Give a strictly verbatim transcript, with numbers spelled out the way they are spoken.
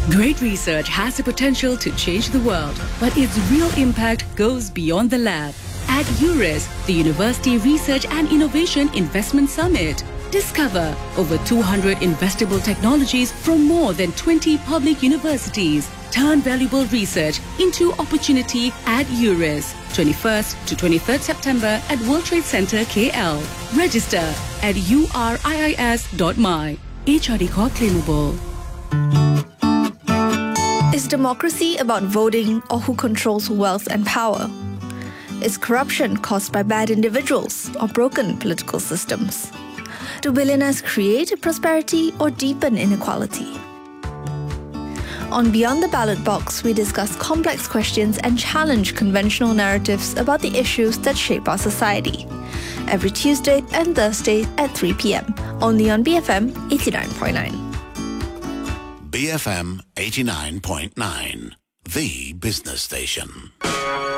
Great research has the potential to change the world, but its real impact goes beyond the lab. At URIS, the University Research and Innovation Investment Summit, discover over two hundred investable technologies from more than twenty public universities. Turn valuable research into opportunity at URIS. twenty-first to twenty-third September at World Trade Center, K L. Register at U R I I S dot M Y. H R D Corp claimable. Is democracy about voting or who controls wealth and power? Is corruption caused by bad individuals or broken political systems? Do billionaires create prosperity or deepen inequality? On Beyond the Ballot Box, we discuss complex questions and challenge conventional narratives about the issues that shape our society. Every Tuesday and Thursday at three p.m. Only on B F M eighty-nine point nine. B F M eighty-nine point nine, the business station.